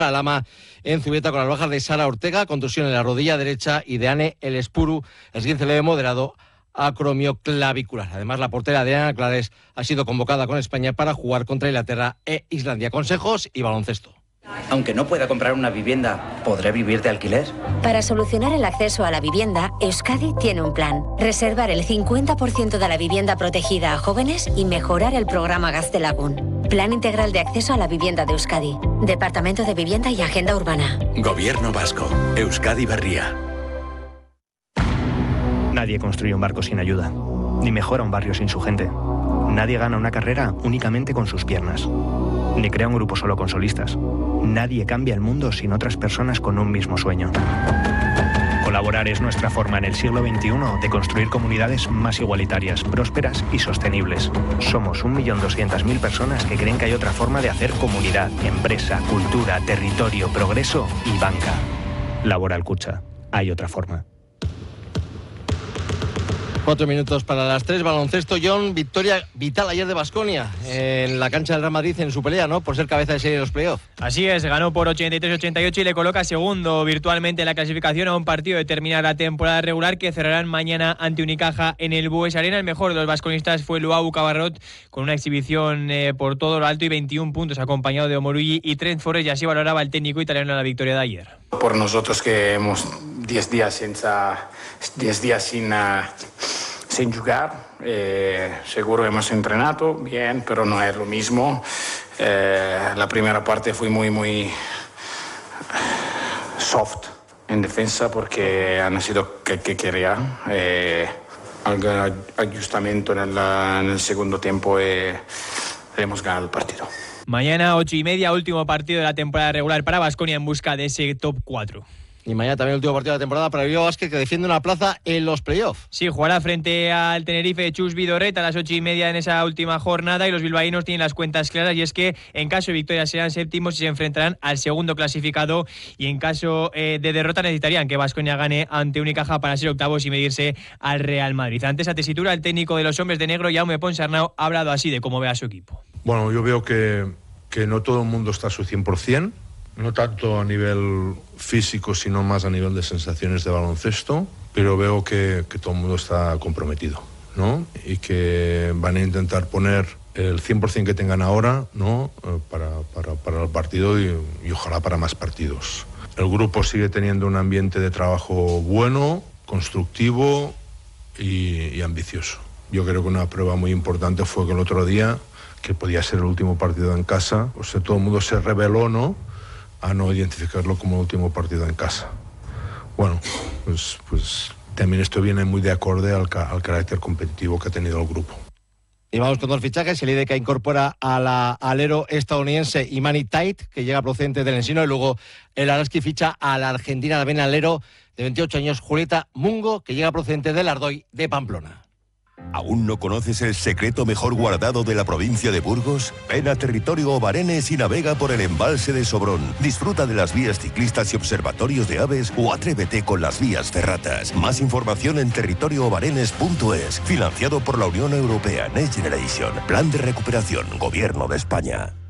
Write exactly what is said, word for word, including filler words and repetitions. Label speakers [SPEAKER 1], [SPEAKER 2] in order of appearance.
[SPEAKER 1] Alama en Zubieta con las bajas de Sara Ortega, contusión en la rodilla derecha, y de Ane El Espuru, esguince leve moderado acromioclavicular. Además, la portera de Ana Clares ha sido convocada con España para jugar contra Inglaterra e Islandia. Consejos y baloncesto.
[SPEAKER 2] Aunque no pueda comprar una vivienda, ¿podré vivir de alquiler?
[SPEAKER 3] Para solucionar el acceso a la vivienda, Euskadi tiene un plan. Reservar el cincuenta por ciento de la vivienda protegida a jóvenes y mejorar el programa Gaztelagun. Plan integral de acceso a la vivienda de Euskadi. Departamento de Vivienda y Agenda Urbana.
[SPEAKER 4] Gobierno vasco. Euskadi Berria.
[SPEAKER 5] Nadie construye un barco sin ayuda, ni mejora un barrio sin su gente. Nadie gana una carrera únicamente con sus piernas, ni crea un grupo solo con solistas. Nadie cambia el mundo sin otras personas con un mismo sueño. Colaborar es nuestra forma en el siglo veintiuno de construir comunidades más igualitarias, prósperas y sostenibles. Somos un millón doscientas mil personas que creen que hay otra forma de hacer comunidad, empresa, cultura, territorio, progreso y banca. Laboral Kutxa. Hay otra forma.
[SPEAKER 1] Cuatro minutos para las tres. Baloncesto, John. Victoria vital ayer de Baskonia en la cancha del Real Madrid en su pelea, ¿no? Por ser cabeza de serie de los playoffs.
[SPEAKER 6] Así es, ganó por ochenta y tres a ochenta y ocho y le coloca segundo virtualmente en la clasificación a un partido de terminar la temporada regular que cerrarán mañana ante Unicaja en el Bues Arena. El mejor de los basconistas fue Luau Cabarrot con una exhibición eh, por todo lo alto y veintiún puntos, acompañado de Omorugui y Trent Forrest, y así valoraba el técnico italiano la victoria de ayer.
[SPEAKER 7] Por nosotros que hemos diez días sin diez días sin uh... sin jugar, eh, seguro hemos entrenado bien, pero no es lo mismo. Eh, la primera parte fue muy, muy soft en defensa porque han sido que, que quería. Eh, algún ajustamiento en el, en el segundo tiempo y hemos ganado el partido.
[SPEAKER 6] Mañana, ocho y media, último partido de la temporada regular para Baskonia en busca de ese top cuatro.
[SPEAKER 1] Y mañana también el último partido de la temporada para el Bilbao Basket, que defiende una plaza en los playoffs.
[SPEAKER 6] Sí, jugará frente al Tenerife de Chus Vidorret a las ocho y media en esa última jornada, y los bilbaínos tienen las cuentas claras, y es que en caso de victoria serán séptimos y se enfrentarán al segundo clasificado, y en caso eh, de derrota necesitarían que Baskonia gane ante Unicaja para ser octavos y medirse al Real Madrid. Ante esa tesitura, el técnico de los hombres de negro, Jaume Ponsarnau, ha hablado así de cómo ve a su equipo.
[SPEAKER 8] Bueno, yo veo que, que no todo el mundo está a su cien por ciento. No tanto a nivel físico, sino más a nivel de sensaciones de baloncesto, pero veo que, que todo el mundo está comprometido, ¿no? Y que van a intentar poner el cien por ciento que tengan ahora, ¿no? para, para, para el partido y, y ojalá para más partidos. El grupo sigue teniendo un ambiente de trabajo bueno, constructivo y, y ambicioso. Yo creo que una prueba muy importante fue que el otro día, que podía ser el último partido en casa, o sea, todo el mundo se rebeló, ¿no?, a no identificarlo como el último partido en casa. Bueno, pues, pues también esto viene muy de acorde al, ca- al carácter competitivo que ha tenido el grupo.
[SPEAKER 1] Y vamos con dos fichajes. El I D K incorpora a la alero estadounidense Imani Tait, que llega procedente del Ensino, y luego el Araski ficha a la argentina también alero de veintiocho años, Julieta Mungo, que llega procedente del Ardoy de Pamplona.
[SPEAKER 9] ¿Aún no conoces el secreto mejor guardado de la provincia de Burgos? Ven a Territorio Obarenes y navega por el embalse de Sobrón. Disfruta de las vías ciclistas y observatorios de aves o atrévete con las vías ferratas. Más información en territorio obarenes punto es. Financiado por la Unión Europea Next Generation. Plan de recuperación. Gobierno de España.